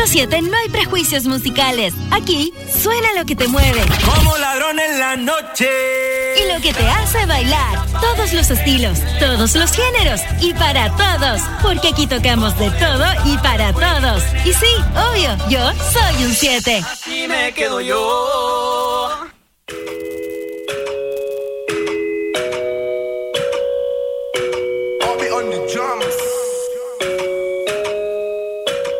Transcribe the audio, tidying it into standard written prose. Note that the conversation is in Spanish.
100.7 no hay prejuicios musicales. Aquí suena lo que te mueve. Como ladrón en la noche. Y lo que te hace bailar. Todos los estilos, todos los géneros y para todos. Porque aquí tocamos de todo y para todos. Y sí, obvio, yo soy un 7. Así me quedo yo.